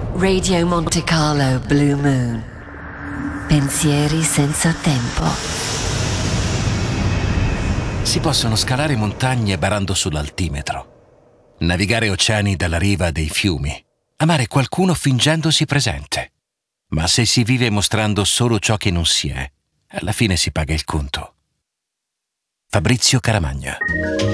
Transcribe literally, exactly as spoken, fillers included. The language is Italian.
Radio Monte Carlo Blue Moon. Pensieri senza tempo. Si possono scalare montagne barando sull'altimetro, navigare oceani dalla riva dei fiumi, amare qualcuno fingendosi presente. Ma se si vive mostrando solo ciò che non si è, alla fine si paga il conto. Fabrizio Caramagna.